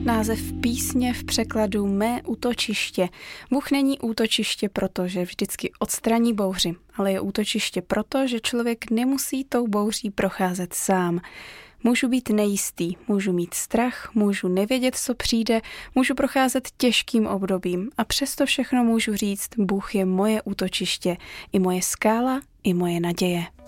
Název písně v překladu Mé útočiště. Bůh není útočiště proto, že vždycky odstraní bouři, ale je útočiště proto, že člověk nemusí tou bouří procházet sám. Můžu být nejistý, můžu mít strach, můžu nevědět, co přijde, můžu procházet těžkým obdobím a přesto všechno můžu říct, Bůh je moje útočiště, i moje skála, i moje naděje.